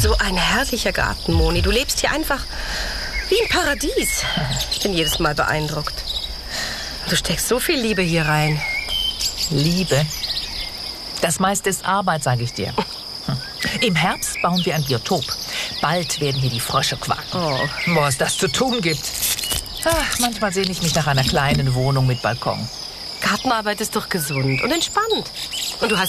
So ein herrlicher Garten, Moni. Du lebst hier einfach wie im Paradies. Ich bin jedes Mal beeindruckt. Du steckst so viel Liebe hier rein. Liebe? Das meiste ist Arbeit, sage ich dir. Im Herbst bauen wir ein Biotop. Bald werden hier die Frösche quaken. Oh. Wo es das zu tun gibt. Ach, manchmal sehne ich mich nach einer kleinen Wohnung mit Balkon. Gartenarbeit ist doch gesund und entspannt. Und du hast